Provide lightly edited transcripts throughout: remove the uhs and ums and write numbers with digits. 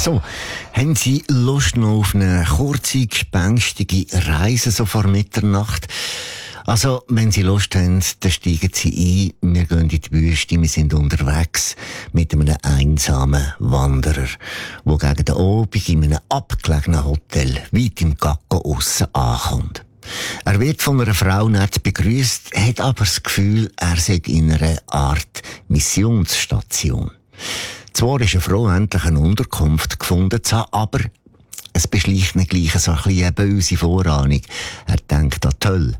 So, haben Sie Lust noch auf eine kurze, gespenstige Reise so vor Mitternacht? Also, wenn Sie Lust haben, dann steigen Sie ein. Wir gehen in die Wüste, wir sind unterwegs mit einem einsamen Wanderer, der gegen den Abend in einem abgelegenen Hotel weit im Gacko aussen ankommt. Er wird von einer Frau nett begrüßt, hat aber das Gefühl, er sei in einer Art Missionsstation. Zwar ist er froh, endlich eine Unterkunft gefunden zu haben, aber es beschleicht ihn gleich so ein bisschen eine böse Vorahnung. Er denkt an die Hölle.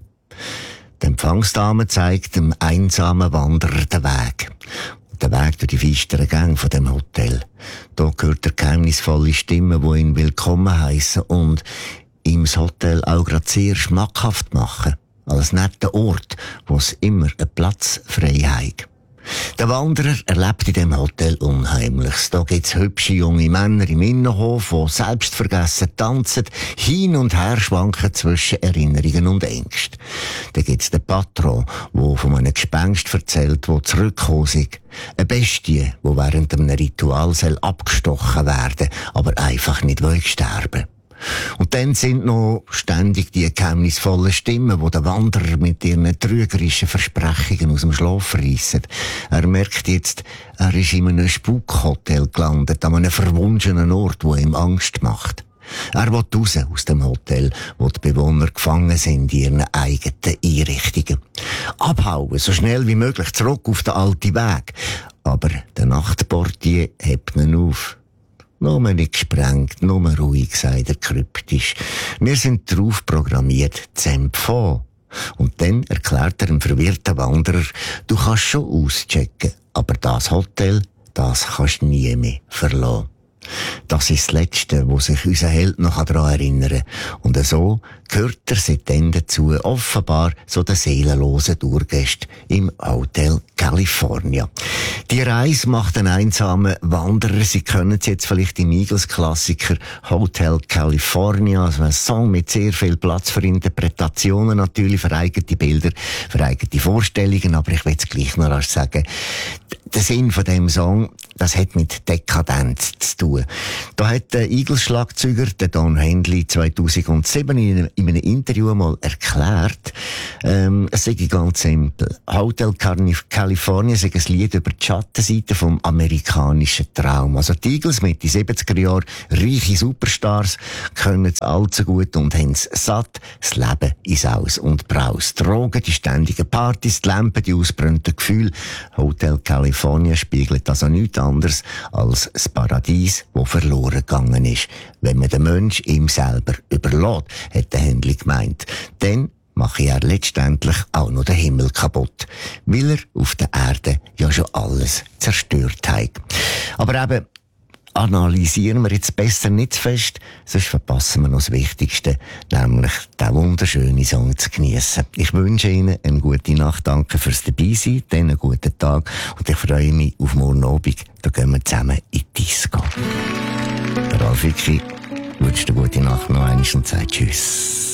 Die Empfangsdame zeigt dem einsamen Wanderer den Weg. Der Weg durch die finsteren Gänge von dem Hotel. Da hört er geheimnisvolle Stimmen, die ihn willkommen heissen und ihm das Hotel auch gerade sehr schmackhaft machen. Als netter Ort, wo es immer einen Platz frei hat. Der Wanderer erlebt in dem Hotel Unheimliches. Da gibt's hübsche junge Männer im Innenhof, die selbstvergessen tanzen, hin und her schwanken zwischen Erinnerungen und Ängsten. Da gibt's den Patron, der von einem Gespenst erzählt, der zurückgekommen ist. Eine Bestie, die während einem Ritual abgestochen werden, aber einfach nicht sterben will. Und dann sind noch ständig die geheimnisvollen Stimmen, die den Wanderer mit ihren trügerischen Versprechungen aus dem Schlaf reissen. Er merkt jetzt, er ist in einem Spukhotel gelandet, an einem verwunschenen Ort, der ihm Angst macht. Er will raus aus dem Hotel, wo die Bewohner gefangen sind in ihren eigenen Einrichtungen. Abhauen, so schnell wie möglich zurück auf den alten Weg. Aber der Nachtportier hebt ihn auf. Nur nicht gesprengt, nur ruhig, sagt er kryptisch. Wir sind darauf programmiert, zu empfangen. Und dann erklärt er dem verwirrten Wanderer, du kannst schon auschecken, aber das Hotel, das kannst du nie mehr verlassen. Das ist das Letzte, wo sich unser Held noch daran erinnern kann. Und so gehört er seitdem dazu, offenbar so der seelenlosen Tourgäste im Hotel California. Die Reise macht einen einsamen Wanderer. Sie kennen es jetzt vielleicht im Eagles-Klassiker Hotel California, also ein Song mit sehr viel Platz für Interpretationen, natürlich für eigene Bilder, für eigene Vorstellungen, aber ich will es gleich noch rasch sagen, der Sinn von dem Song, das hat mit Dekadenz zu tun. Da hat der Eagles-Schlagzeuger, der Don Henley, 2007 in einem Interview mal erklärt, es sei ganz simpel. Hotel California sei ein Lied über die Schattenseite vom amerikanischen Traum. Also die Eagles mit den 70er Jahren, reiche Superstars, können es allzu gut und haben es satt. Das Leben ist aus und braus. Drogen, die ständigen Partys, die Lampen, die ausbrannten Gefühle. Hotel California spiegelt also nichts anderes als das Paradies, das verloren gegangen ist, wenn man den Mensch ihm selber überlässt, hat der Händler gemeint. Dann mache er letztendlich auch noch den Himmel kaputt, weil er auf der Erde ja schon alles zerstört hat. Aber eben, analysieren wir jetzt besser nicht zu fest, sonst verpassen wir noch das Wichtigste, nämlich den wunderschönen Song zu geniessen. Ich wünsche Ihnen eine gute Nacht, danke fürs Dabeisein, dann einen guten Tag und ich freue mich auf morgen Abend, da gehen wir zusammen in die Disco. Der Ralf Wicki wünscht eine gute Nacht noch einmal und sagt Tschüss.